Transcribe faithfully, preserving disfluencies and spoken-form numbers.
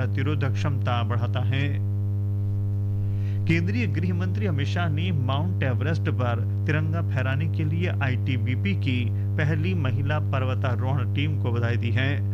प्रतिरोधक क्षमता बढ़ाता है। केंद्रीय गृह मंत्री अमित शाह ने माउंट एवरेस्ट पर तिरंगा फहराने के लिए आई टी बी पी की पहली महिला पर्वतारोहण टीम को बधाई दी है।